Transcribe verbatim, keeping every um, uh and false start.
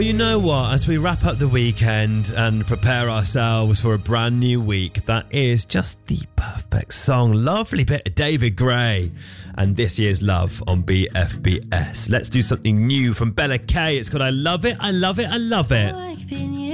You know what? As we wrap up the weekend and prepare ourselves for a brand new week, that is just the perfect song. Lovely bit of David Gray and This Year's Love on B F B S. Let's do something new from Bella K. It's called I Love It, I Love It, I Love It.